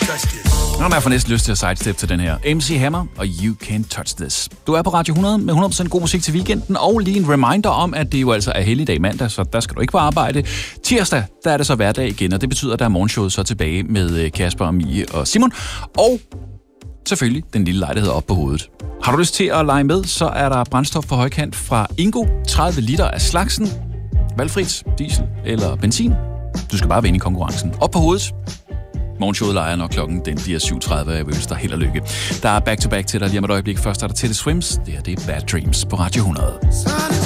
Nå, man får næsten lyst til at sidestep til den her. MC Hammer og You Can't Touch This. Du er på Radio 100 med 100% god musik til weekenden, og lige en reminder om, at det jo altså er helligdag mandag, så der skal du ikke på arbejde. Tirsdag, der er det så hverdag igen, og det betyder, at der er morgenshowet så tilbage med Kasper og Mie og Simon. Og selvfølgelig den lille lejlighed op på hovedet. Har du lyst til at lege med, så er der brændstof for højkant fra Ingo. 30 liter af slagsen. Valgfrit, diesel eller benzin. Du skal bare vinde i konkurrencen. Op på hovedet. Morgenshowet leger, når klokken den bliver 7.30, og jeg vil ønske dig held og lykke. Der er back-to-back til dig lige om et øjeblik. Først er der Teddy Swims. Det er Bad Dreams på Radio 100.